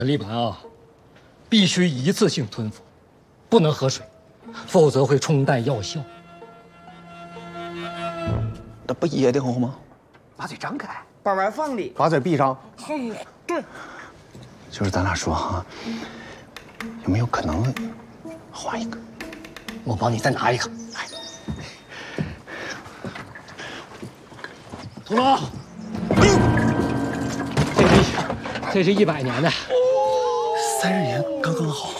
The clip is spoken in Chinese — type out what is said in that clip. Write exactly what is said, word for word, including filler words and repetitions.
立板啊，必须一次性吞服，不能喝水，否则会冲淡药效。 那不噎得慌吗？ 把嘴张开， 把玩放里， 把嘴闭上。 对， 就是咱俩说哈，有没有可能换一个？ 我帮你再拿一个。来，屠龙，这是这是一百年的。 三十年刚刚好。